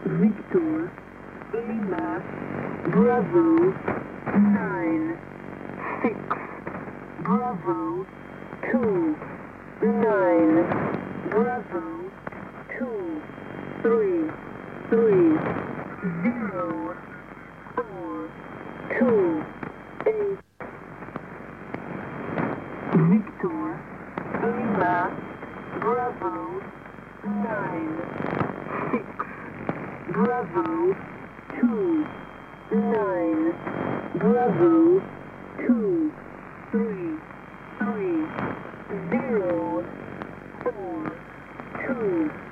Victor, Lima, Bravo, 9, 6, Bravo, 2, 9, Bravo, 2, 3, 3, 0, 4, 2, 8. Victor, Lima, Bravo, 9, 6, Bravo, 2, 9, Bravo, 2, 3, 3, 0, 4, 2.